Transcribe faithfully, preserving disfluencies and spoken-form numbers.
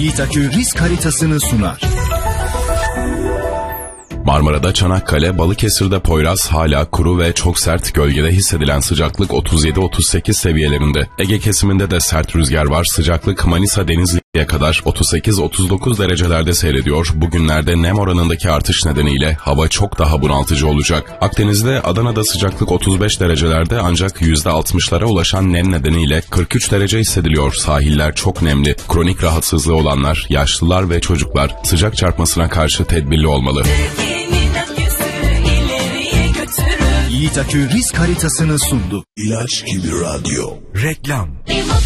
Yiğit Akü risk haritasını sunar. Marmara'da Çanakkale, Balıkesir'de Poyraz hala kuru ve çok sert, gölgede hissedilen sıcaklık otuz yedi otuz sekiz seviyelerinde. Ege kesiminde de sert rüzgar var, sıcaklık Manisa Denizli'ye kadar otuz sekiz otuz dokuz derecelerde seyrediyor. Bugünlerde nem oranındaki artış nedeniyle hava çok daha bunaltıcı olacak. Akdeniz'de, Adana'da sıcaklık otuz beş derecelerde ancak yüzde altmışlara ulaşan nem nedeniyle kırk üç derece hissediliyor. Sahiller çok nemli. Kronik rahatsızlığı olanlar, yaşlılar ve çocuklar sıcak çarpmasına karşı tedbirli olmalı. Yiğit Akü risk haritasını sundu. İlaç gibi radyo. Reklam.